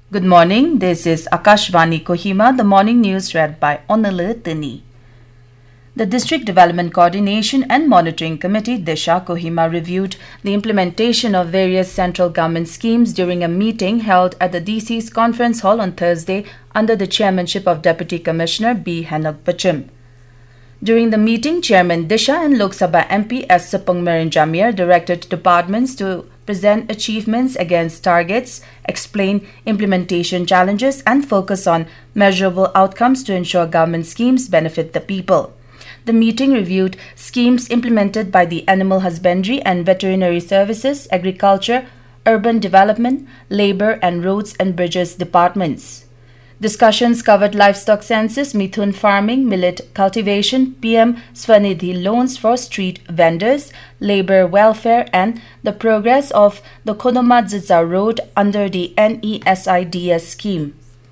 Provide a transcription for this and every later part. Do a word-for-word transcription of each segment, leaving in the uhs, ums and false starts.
Good morning, this is Akashvani Kohima, the morning news read by Onalu Tini. The District Development Coordination and Monitoring Committee, Disha Kohima, reviewed the implementation of various central government schemes during a meeting held at the D C's Conference Hall on Thursday under the chairmanship of Deputy Commissioner B. Hanok Pachim. During the meeting, Chairman Disha and Lok Sabha M P S. Sapungmerin Jamir directed departments to present achievements against targets, explain implementation challenges, and focus on measurable outcomes to ensure government schemes benefit the people. The meeting reviewed schemes implemented by the Animal Husbandry and Veterinary Services, Agriculture, Urban Development, Labour and Roads and Bridges departments. Discussions covered livestock census, mithun farming, millet cultivation, P M Swanidhi loans for street vendors, labour welfare, and the progress of the Konoma-Dzidza Road under the N E S I D S scheme.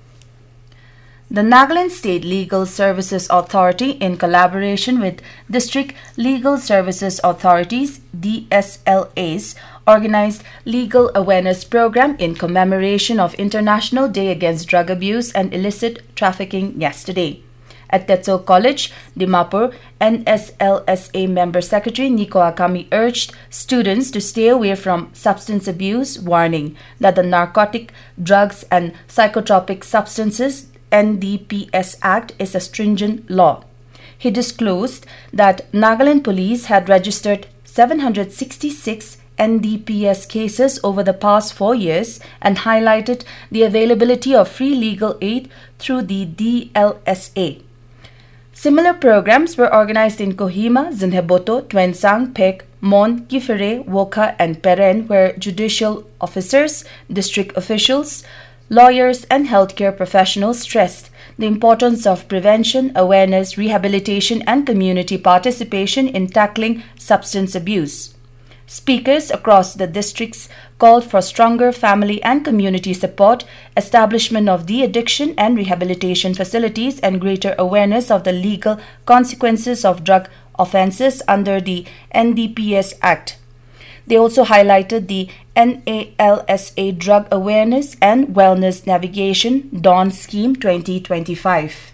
The Nagaland State Legal Services Authority, in collaboration with District Legal Services Authorities D S L As, organized legal awareness program in commemoration of International Day Against Drug Abuse and Illicit Trafficking yesterday. At Tetso College, Dimapur, N S L S A Member Secretary Nico Akami urged students to stay away from substance abuse, warning that the Narcotic Drugs and Psychotropic Substances N D P S Act is a stringent law. He disclosed that Nagaland Police had registered seven hundred sixty-six N D P S cases over the past four years and highlighted the availability of free legal aid through the D L S A. Similar programs were organized in Kohima, Zinheboto, Tuensang, Pek, Mon, Kifere, Woka, and Peren, where judicial officers, district officials, lawyers, and healthcare professionals stressed the importance of prevention, awareness, rehabilitation, and community participation in tackling substance abuse. Speakers across the districts called for stronger family and community support, establishment of de-addiction and rehabilitation facilities, and greater awareness of the legal consequences of drug offences under the N D P S Act. They also highlighted the N A L S A Drug Awareness and Wellness Navigation Dawn Scheme twenty twenty-five.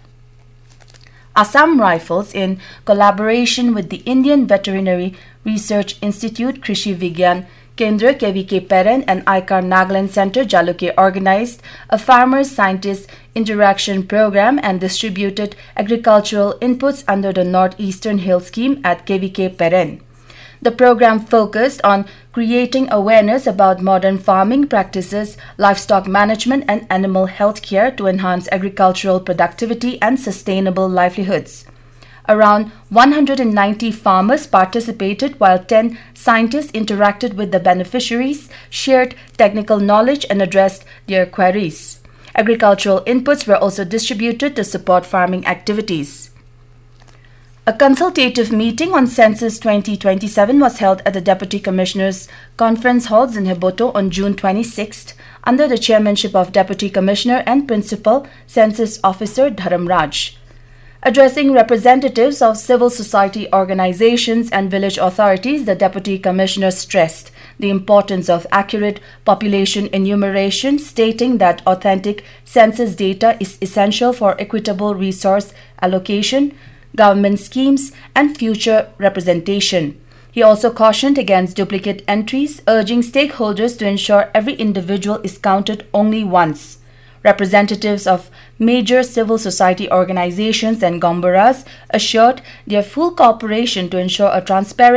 Assam Rifles, in collaboration with the Indian Veterinary Research Institute, Krishi Vigyan Kendra, K V K Peren, and I C A R Nagaland Center, Jaluke, organized a farmer-scientist interaction program and distributed agricultural inputs under the Northeastern Hill Scheme at K V K Peren. The program focused on creating awareness about modern farming practices, livestock management, and animal health care to enhance agricultural productivity and sustainable livelihoods. Around one hundred ninety farmers participated, while ten scientists interacted with the beneficiaries, shared technical knowledge, and addressed their queries. Agricultural inputs were also distributed to support farming activities. A consultative meeting on Census twenty twenty-seven was held at the Deputy Commissioner's Conference Hall, Zinheboto, on June twenty-sixth, under the chairmanship of Deputy Commissioner and Principal Census Officer Dharam Raj. Addressing representatives of civil society organizations and village authorities, the Deputy Commissioner stressed the importance of accurate population enumeration, stating that authentic census data is essential for equitable resource allocation, government schemes, and future representation. He also cautioned against duplicate entries, urging stakeholders to ensure every individual is counted only once. Representatives of major civil society organizations and Gombaras assured their full cooperation to ensure a transparent